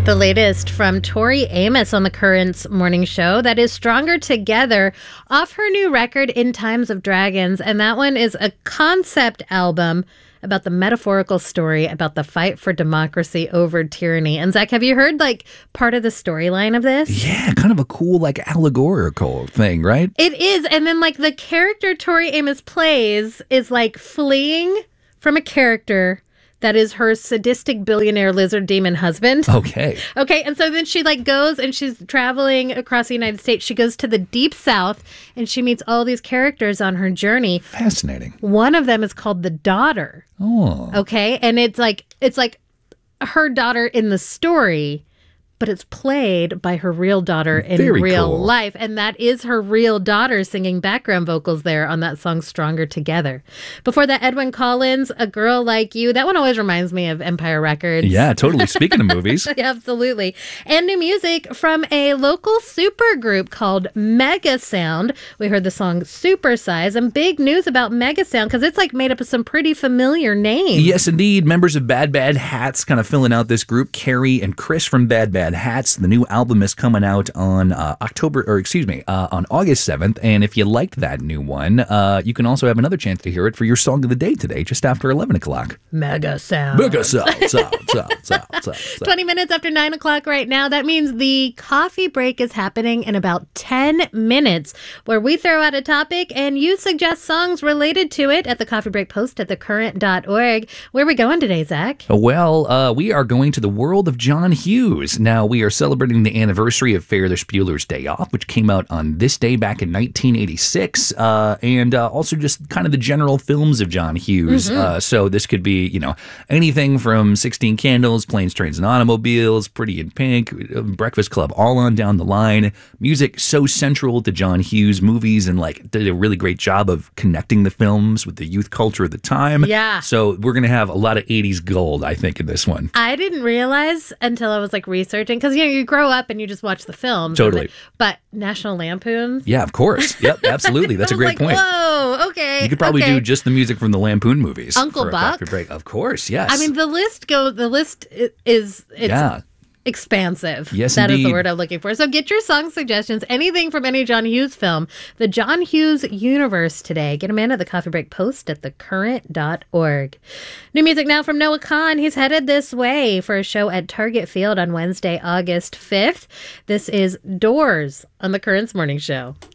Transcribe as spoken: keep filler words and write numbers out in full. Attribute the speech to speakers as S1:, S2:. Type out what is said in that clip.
S1: The latest from Tori Amos on the Currents morning show, that is Stronger Together, off her new record In Times of Dragons. And that one is a concept album about the metaphorical story about the fight for democracy over tyranny. And Zach, have you heard like part of the storyline of this?
S2: Yeah, kind of a cool like allegorical thing, right?
S1: It is. And then like the character Tori Amos plays is like fleeing from a character that is her sadistic billionaire lizard demon husband.
S2: Okay.
S1: Okay, and so then she like goes and she's traveling across the United States. She goes to the deep south and she meets all these characters on her journey.
S2: Fascinating.
S1: One of them is called the daughter.
S2: Oh.
S1: Okay, and it's like it's like her daughter in the story, but it's played by her real daughter in
S2: Very
S1: real
S2: cool.
S1: life. And that is her real daughter singing background vocals there on that song Stronger Together. Before that, Edwyn Collins, A Girl Like You. That one always reminds me of Empire Records.
S2: Yeah, totally. Speaking of movies.
S1: Yeah, absolutely. And new music from a local super group called Mega Sound. We heard the song Supersize, and big news about Mega Sound because it's like made up of some pretty familiar names.
S2: Yes, indeed. Members of Bad Bad Hats kind of filling out this group. Carrie and Chris from Bad Bad Hats. The new album is coming out on uh, October, or excuse me, uh, on August seventh. And if you liked that new one, uh, you can also have another chance to hear it for your song of the day today, just after eleven o'clock.
S1: Mega Sound.
S2: Mega Sound, sound, sound, sound, sound, sound.
S1: twenty minutes after nine o'clock right now. That means the coffee break is happening in about ten minutes, where we throw out a topic and you suggest songs related to it at the coffee break post at the current dot org. Where are we going today, Zach?
S2: Well, uh, we are going to the world of John Hughes. Now, we are celebrating the anniversary of Ferris Bueller's Day Off, which came out on this day back in nineteen eighty-six, uh, and uh, also just kind of the general films of John Hughes. Mm-hmm. Uh, so this could be, you know, anything from sixteen Candles, Planes, Trains, and Automobiles, Pretty in Pink, Breakfast Club, all on down the line. Music so central to John Hughes movies, and like did a really great job of connecting the films with the youth culture of the time.
S1: Yeah.
S2: So we're going to have a lot of eighties gold, I think, in this one.
S1: I didn't realize until I was like researching, because you know you grow up and you just watch the films.
S2: Totally.
S1: But National Lampoon.
S2: Yeah, of course. Yep, absolutely. That's a great
S1: like,
S2: point.
S1: Whoa, okay.
S2: You could probably
S1: okay.
S2: do just the music from the Lampoon movies.
S1: Uncle
S2: for a
S1: Buck.
S2: coffee break. Of course, yes.
S1: I mean, the list go. The list i- is it's
S2: yeah.
S1: expansive.
S2: Yes,
S1: that is
S2: indeed.
S1: the word I'm looking for. So get your song suggestions, anything from any John Hughes film, the John Hughes universe today. Get them in at the Coffee Break Post at the current dot org. New music now from Noah Kahan. He's headed this way for a show at Target Field on Wednesday, August fifth. This is Doors on the Currents Morning Show.